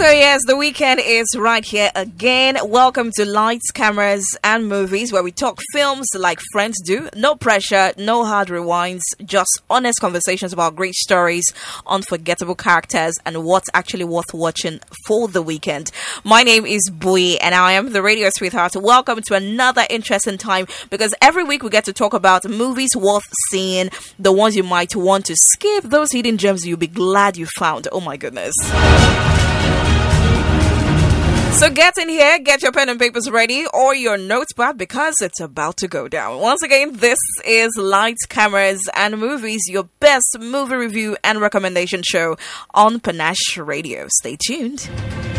So yes, the weekend is right here again. Welcome to Lights, Cameras and Movies, where we talk films like friends do. No pressure, no hard rewinds, just honest conversations about great stories, unforgettable characters, and what's actually worth watching for the weekend. My name is Bui, and I am the radio sweetheart. Welcome to another interesting time, because every week we get to talk about movies worth seeing, the ones you might want to skip, those hidden gems you'll be glad you found. Oh my goodness. So get in here, get your pen and papers ready or your notepad, because it's about to go down. Once again, this is Lights, Cameras and Movies, your best movie review and recommendation show on Panache Radio. Stay tuned.